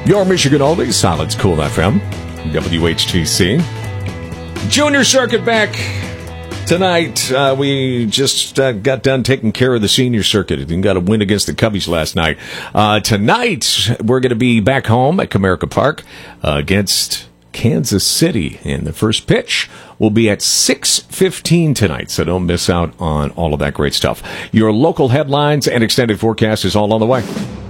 Your Michigan Oldies, Solid's Cool FM, WHTC. Junior Circuit back tonight. We just got done taking care of the senior circuit and got a win against the Cubbies last night. Tonight, we're going to be back home at Comerica Park against Kansas City, and the first pitch will be at 6:15 tonight, so don't miss out on all of that great stuff. Your local headlines and extended forecast is all on the way.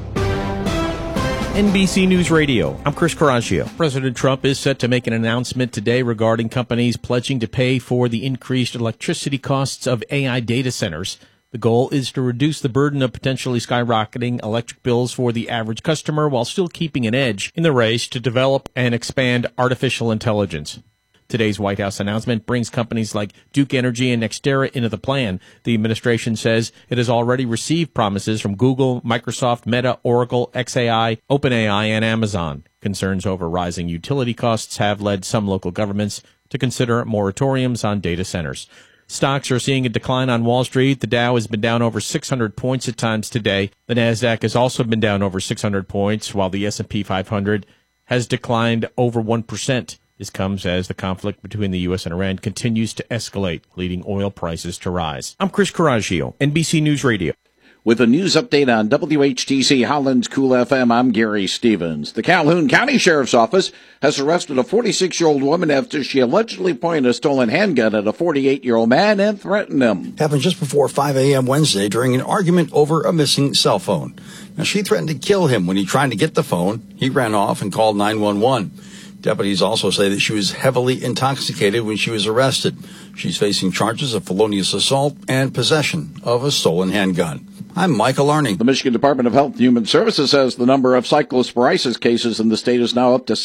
NBC News Radio, I'm Chris Coraggio. President Trump is set to make an announcement today regarding companies pledging to pay for the increased electricity costs of AI data centers. The goal is to reduce the burden of potentially skyrocketing electric bills for the average customer while still keeping an edge in the race to develop and expand artificial intelligence. Today's White House announcement brings companies like Duke Energy and NextEra into the plan. The administration says it has already received promises from Google, Microsoft, Meta, Oracle, xAI, OpenAI, and Amazon. Concerns over rising utility costs have led some local governments to consider moratoriums on data centers. Stocks are seeing a decline on Wall Street. The Dow has been down over 600 points at times today. The Nasdaq has also been down over 600 points, while the S&P 500 has declined over 1%. This comes as the conflict between the U.S. and Iran continues to escalate, leading oil prices to rise. I'm Chris Coraggio, NBC News Radio. With a news update on WHTC Holland's Cool FM, I'm Gary Stevens. The Calhoun County Sheriff's Office has arrested a 46-year-old woman after she allegedly pointed a stolen handgun at a 48-year-old man and threatened him. Happened just before 5 a.m. Wednesday during an argument over a missing cell phone. Now, she threatened to kill him when he tried to get the phone. He ran off and called 911. Deputies also say that she was heavily intoxicated when she was arrested. She's facing charges of felonious assault and possession of a stolen handgun. I'm Michael Arning. The Michigan Department of Health and Human Services says the number of cyclosporiosis cases in the state is now up to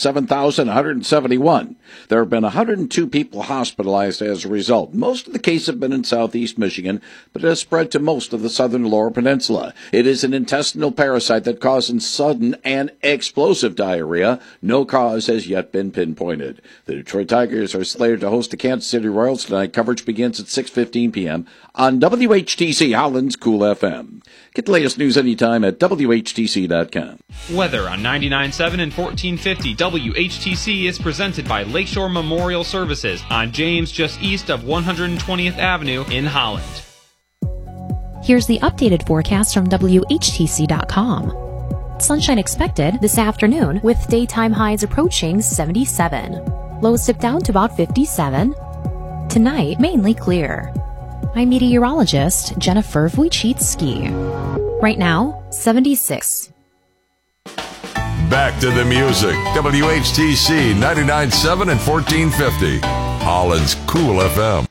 7,171. There have been 102 people hospitalized as a result. Most of the cases have been in southeast Michigan, but it has spread to most of the southern Lower Peninsula. It is an intestinal parasite that causes sudden and explosive diarrhea. No cause has yet been pinpointed. The Detroit Tigers are slated to host the Kansas City Royals tonight. Coverage begins at 6:15 p.m. on WHTC Holland's Cool FM. Get the latest news anytime at WHTC.com. Weather on 99.7 and 1450 WHTC is presented by Lakeshore Memorial Services on James, just east of 120th Avenue in Holland. Here's the updated forecast from WHTC.com. Sunshine expected this afternoon with daytime highs approaching 77. Lows dip down to about 57. Tonight, mainly clear. I'm meteorologist Jennifer Wojcicki. Right now, 76. Back to the music. WHTC 99.7 and 1450. Holland's Cool FM.